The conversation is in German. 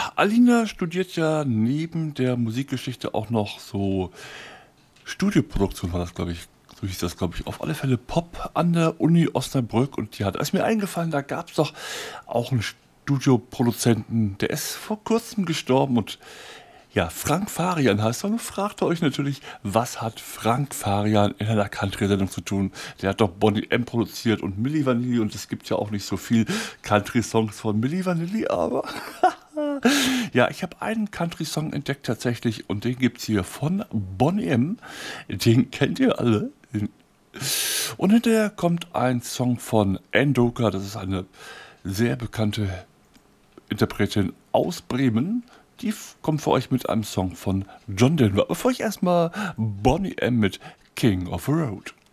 Alina studiert ja neben der Musikgeschichte auch noch so Studioproduktion, war das, glaube ich. So hieß das, glaube ich. Auf alle Fälle Pop an der Uni Osnabrück. Und da ist mir eingefallen, da gab es doch auch einen Studioproduzenten, der ist vor kurzem gestorben. Und ja, Frank Farian heißt er. Und fragt ihr euch natürlich, was hat Frank Farian in einer Country-Sendung zu tun? Der hat doch Bonnie M. produziert und Milli Vanilli. Und es gibt ja auch nicht so viel Country-Songs von Milli Vanilli, aber ja, ich habe einen Country-Song entdeckt tatsächlich und den gibt's hier von Boney M. Den kennt ihr alle. Und hinterher kommt ein Song von Endoka, das ist eine sehr bekannte Interpretin aus Bremen. Die kommt für euch mit einem Song von John Denver. Bevor ich erstmal Boney M. mit King of the Road.